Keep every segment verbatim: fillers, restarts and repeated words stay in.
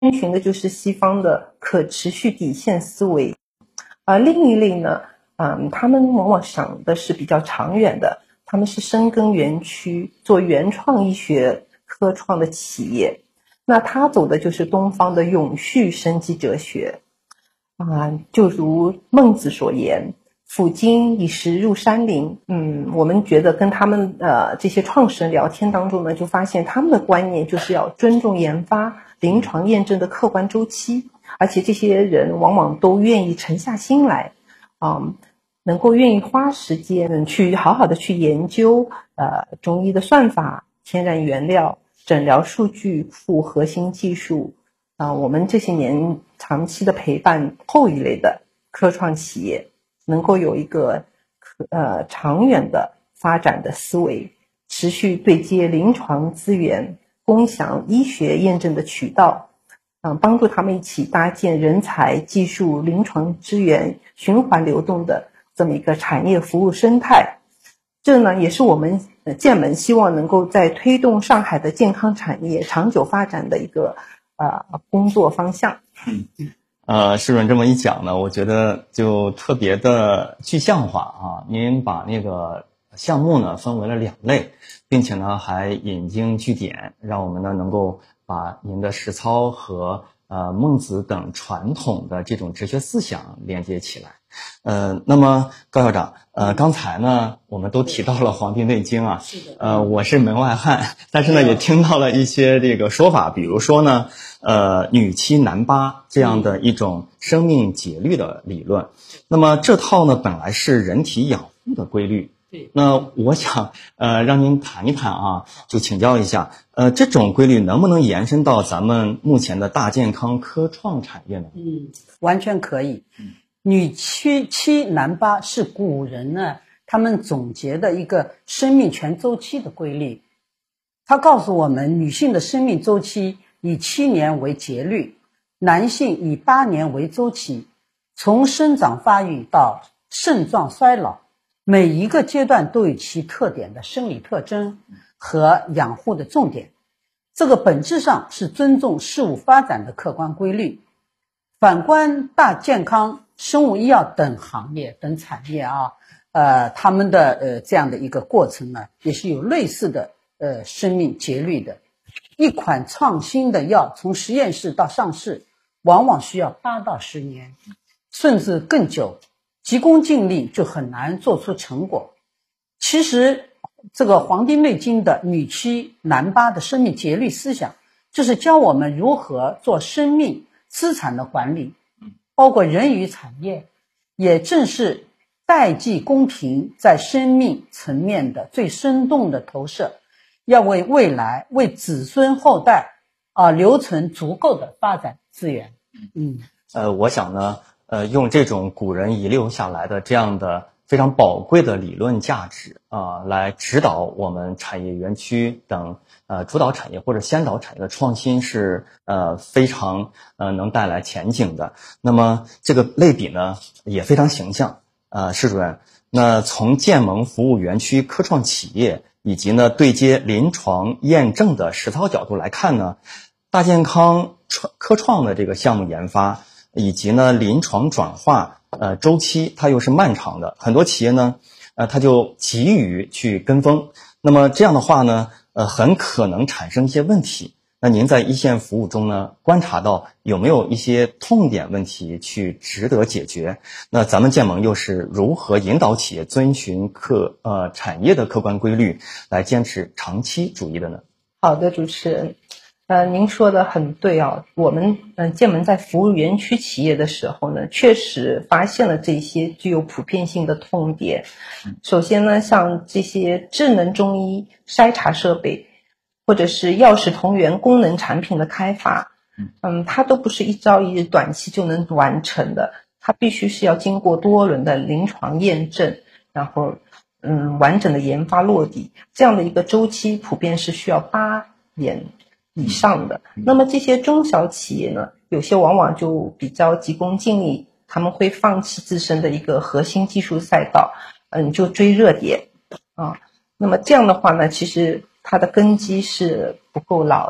遵循的就是西方的可持续底线思维。而另一类呢，嗯，他们往往想的是比较长远的，他们是深耕园区，做原创医学科创的企业。那他走的就是东方的永续生机哲学啊，就如孟子所言，斧斤以石入山林。嗯，我们觉得跟他们呃这些创始人聊天当中呢，就发现他们的观念就是要尊重研发、临床验证的客观周期，而且这些人往往都愿意沉下心来，嗯，能够愿意花时间去好好的去研究呃中医的算法、天然原料、诊疗数据库、核心技术啊、呃，我们这些年长期的陪伴后一类的科创企业，能够有一个呃长远的发展的思维，持续对接临床资源，共享医学验证的渠道，嗯，帮助他们一起搭建人才、技术、临床资源循环流动的这么一个产业服务生态。这呢，也是我们剑门希望能够在推动上海的健康产业长久发展的一个呃工作方向。 嗯呃，施主任这么一讲呢，我觉得就特别的具象化啊。您把那个项目呢分为了两类，并且呢还引经据典，让我们呢能够把您的实操和呃孟子等传统的这种哲学思想连接起来。呃，那么高校长，呃，刚才呢我们都提到了《黄帝内经》啊， 是的， 呃，我是门外汉，但是呢也听到了一些这个说法，比如说呢，呃，女七男八这样的一种生命节律的理论。那么这套呢本来是人体养护的规律。 对， 那我想呃让您谈一谈啊，就请教一下，呃，这种规律能不能延伸到咱们目前的大健康科创产业呢？ 嗯，完全可以。女七七男八是古人呢他们总结的一个生命全周期的规律。它告诉我们，女性的生命周期以七年为节律，男性以八年为周期，从生长发育到盛壮衰老，每一个阶段都有其特点的生理特征和养护的重点。这个本质上是尊重事物发展的客观规律。反观大健康、生物医药等行业等产业啊，呃，他们的呃这样的一个过程呢，也是有类似的呃生命节律的。一款创新的药从实验室到上市，往往需要八到十年，甚至更久，急功近利就很难做出成果。其实这个《黄帝内经》的女七男八的生命节律思想，就是教我们如何做生命资产的管理，包括人与产业，也正是代际公平在生命层面的最生动的投射，要为未来为子孙后代啊留存足够的发展资源。嗯， 呃，我想呢，呃，用这种古人遗留下来的这样的非常宝贵的理论价值啊、呃，来指导我们产业园区等呃主导产业或者先导产业的创新是呃非常呃能带来前景的。那么这个类比呢也非常形象。呃，施主任，那从建盟服务园区科创企业以及呢对接临床验证的实操角度来看呢，大健康科创的这个项目研发以及呢临床转化呃周期它又是漫长的，很多企业呢呃它就急于去跟风，那么这样的话呢呃很可能产生一些问题。那您在一线服务中呢观察到有没有一些痛点问题去值得解决？那咱们建盟又是如何引导企业遵循客呃产业的客观规律来坚持长期主义的呢？ 好的，主持人，呃，您说的很对啊。我们嗯、呃、建盟在服务园区企业的时候呢，确实发现了这些具有普遍性的痛点。首先呢，像这些智能中医筛查设备，或者是药食同源功能产品的开发，嗯，它都不是一朝一日短期就能完成的，它必须是要经过多轮的临床验证，然后嗯完整的研发落地，这样的一个周期普遍是需要八年以上的。那么这些中小企业呢，有些往往就比较急功近利，他们会放弃自身的一个核心技术赛道，嗯，就追热点啊。那么这样的话呢，其实它的根基是不够牢的。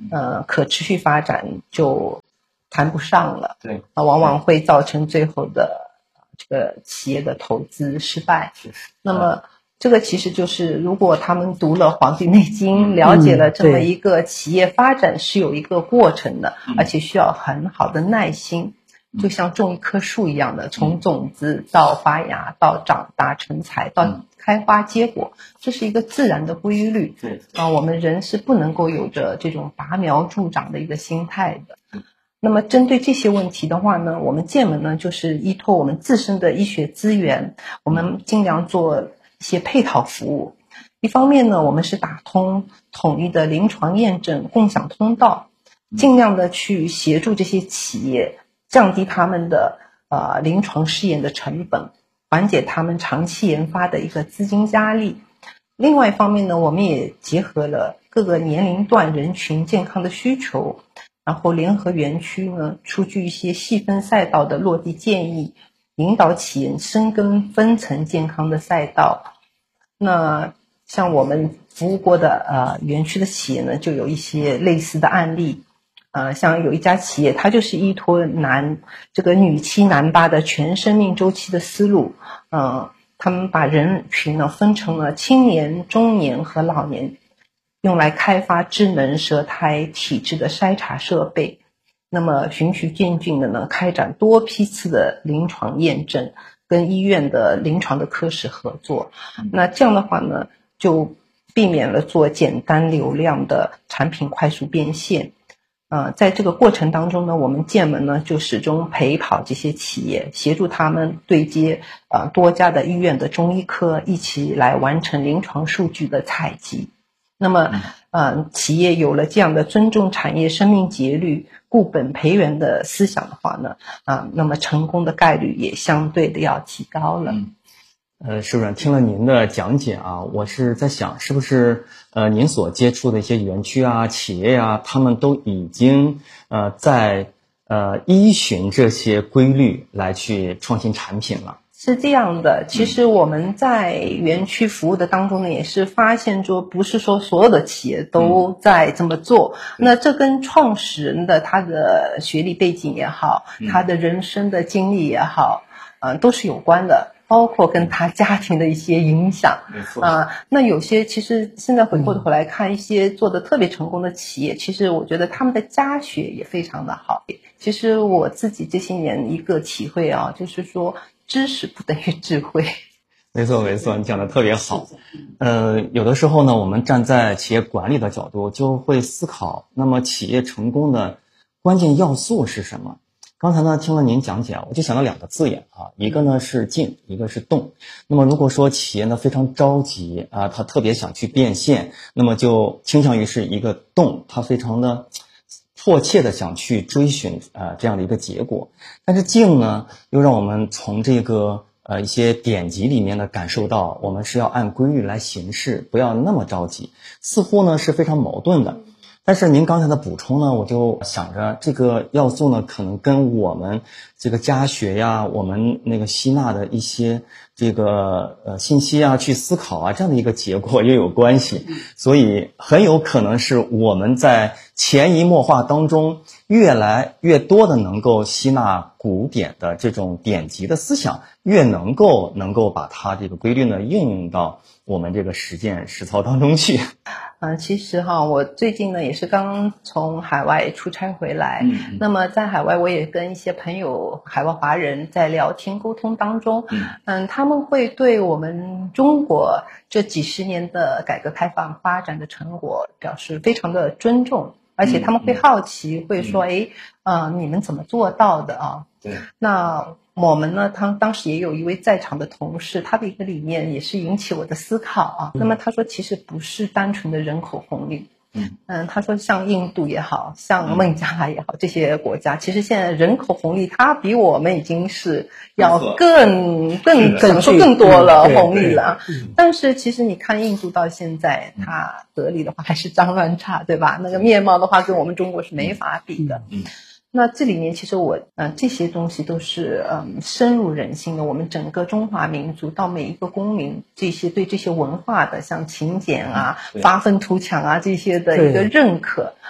呃，可持续发展就谈不上了。 对， 啊，往往会造成最后的这个企业的投资失败。那么这个其实就是如果他们读了《黄帝内经》，了解了这么一个企业发展是有一个过程的，而且需要很好的耐心，就像种一棵树一样的，从种子到发芽到长大成材到开花结果，这是一个自然的规律。 对啊，我们人是不能够有着这种拔苗助长的一个心态的。那么针对这些问题的话呢，我们剑门呢就是依托我们自身的医学资源，我们尽量做一些配套服务。一方面呢，我们是打通统一的临床验证共享通道，尽量的去协助这些企业降低他们的呃临床试验的成本，缓解他们长期研发的一个资金压力。另外一方面呢，我们也结合了各个年龄段人群健康的需求，然后联合园区呢出具一些细分赛道的落地建议，引导企业深耕分层健康的赛道。那像我们服务过的呃园区的企业呢，就有一些类似的案例。呃，像有一家企业，它就是依托男这个女七男八的全生命周期的思路，呃，他们把人群呢分成了青年、中年和老年，用来开发智能舌苔体质的筛查设备。那么循序渐进的呢，开展多批次的临床验证，跟医院的临床的科室合作。那这样的话呢，就避免了做简单流量的产品快速变现。呃，在这个过程当中呢，我们剑门呢就始终陪跑这些企业，协助他们对接呃多家的医院的中医科，一起来完成临床数据的采集。那么呃，企业有了这样的尊重产业生命节律、固本培元的思想的话呢，啊、呃，那么成功的概率也相对的要提高了。 嗯呃，施主任，听了您的讲解啊，我是在想，是不是呃您所接触的一些园区啊、企业啊，他们都已经呃在呃依循这些规律来去创新产品了？ 是这样的，其实我们在园区服务的当中呢，也是发现说，不是说所有的企业都在这么做。嗯、那这跟创始人的他的学历背景也好，嗯、他的人生的经历也好，呃，都是有关的。包括跟他家庭的一些影响， 没错啊、呃。那有些其实现在回过头来看，一些做的特别成功的企业，嗯、其实我觉得他们的家学也非常的好。其实我自己这些年一个体会啊，就是说知识不等于智慧。 没错没错，你讲的特别好。呃，有的时候呢，我们站在企业管理的角度，就会思考，那么企业成功的关键要素是什么？刚才呢，听了您讲解，我就想到两个字眼啊，一个呢是静，一个是动。那么如果说企业呢非常着急啊，他特别想去变现，那么就倾向于是一个动，他非常的迫切的想去追寻啊这样的一个结果。但是静呢，又让我们从这个呃一些典籍里面呢感受到，我们是要按规律来行事，不要那么着急，似乎呢是非常矛盾的。但是您刚才的补充呢，我就想着这个要素呢，可能跟我们这个家学呀，我们那个吸纳的一些这个呃信息啊，去思考啊，这样的一个结果也有关系。所以很有可能是我们在潜移默化当中，越来越多的能够吸纳古典的这种典籍的思想，越能够能够把它这个规律呢应用到我们这个实践实操当中去。 嗯，其实哈，我最近呢也是刚从海外出差回来，嗯，那么在海外我也跟一些朋友海外华人在聊天沟通当中，嗯，嗯他们会对我们中国这几十年的改革开放发展的成果表示非常的尊重，而且他们会好奇，嗯、会说，哎，啊、呃，你们怎么做到的啊？ 对， 那我们呢，他当时也有一位在场的同事，他的一个理念也是引起我的思考啊。嗯、那么他说，其实不是单纯的人口红利。嗯嗯，他说像印度也好，像孟加拉也好，这些国家其实现在人口红利，它比我们已经是要更更享受更多了红利了。但是其实你看印度到现在，它得利的话还是脏乱差，对吧？那个面貌的话，跟我们中国是没法比的。嗯。那这里面其实我嗯、呃、这些东西都是嗯深入人心的，我们整个中华民族到每一个公民，这些对这些文化的像勤俭啊、发愤图强啊这些的一个认可。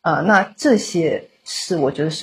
啊、那这些是我觉得是